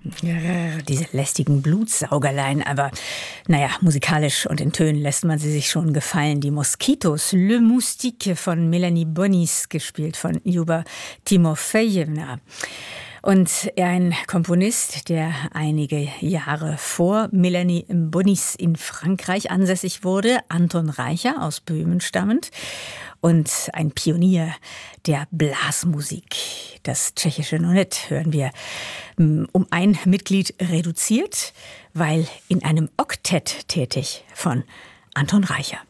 Ja, diese lästigen Blutsaugerlein, aber naja, musikalisch und in Tönen lässt man sie sich schon gefallen. Die Moskitos, Le Moustique von Melanie Bonis, gespielt von Ljuba Timofejewna. Und ein Komponist, der einige Jahre vor Melanie Bonis in Frankreich ansässig wurde, Anton Reicha aus Böhmen stammend und ein Pionier der Blasmusik. Das tschechische Nonet hören wir um ein Mitglied reduziert, weil in einem Oktett tätig von Anton Reicha.